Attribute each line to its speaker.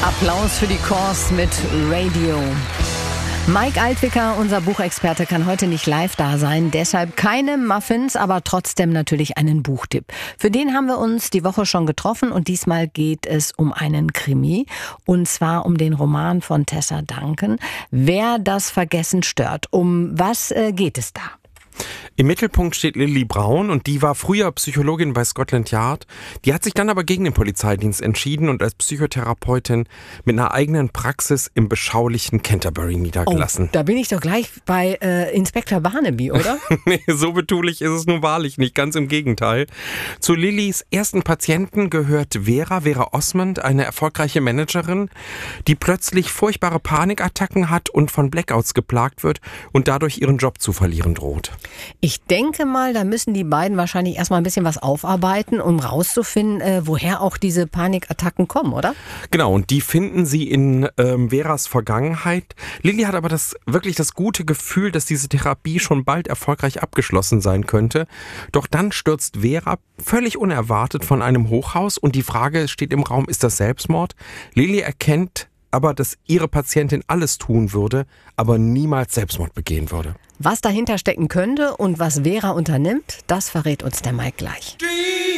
Speaker 1: Applaus für die Corrs mit Radio. Mike Altwicker, unser Buchexperte, kann heute nicht live da sein. Deshalb keine Muffins, aber trotzdem natürlich einen Buchtipp. Für den haben wir uns die Woche schon getroffen und diesmal geht es um einen Krimi. Und zwar um den Roman von Tessa Duncan. Wer das Vergessen stört. Um was geht es da?
Speaker 2: Im Mittelpunkt steht Lily Brown und die war früher Psychologin bei Scotland Yard. Die hat sich dann aber gegen den Polizeidienst entschieden und als Psychotherapeutin mit einer eigenen Praxis im beschaulichen Canterbury niedergelassen.
Speaker 1: Oh, da bin ich doch gleich bei Inspektor Barnaby, oder?
Speaker 2: Nee, so betulich ist es nun wahrlich nicht, ganz im Gegenteil. Zu Lillys ersten Patienten gehört Vera Osmond, eine erfolgreiche Managerin, die plötzlich furchtbare Panikattacken hat und von Blackouts geplagt wird und dadurch ihren Job zu verlieren droht.
Speaker 1: Ich denke mal, da müssen die beiden wahrscheinlich erstmal ein bisschen was aufarbeiten, um rauszufinden, woher auch diese Panikattacken kommen, oder?
Speaker 2: Genau, und die finden sie in Veras Vergangenheit. Lily hat aber wirklich das gute Gefühl, dass diese Therapie schon bald erfolgreich abgeschlossen sein könnte. Doch dann stürzt Vera völlig unerwartet von einem Hochhaus und die Frage steht im Raum, ist das Selbstmord? Lily erkennt aber, dass ihre Patientin alles tun würde, aber niemals Selbstmord begehen würde.
Speaker 1: Was dahinter stecken könnte und was Vera unternimmt, das verrät uns der Mike gleich.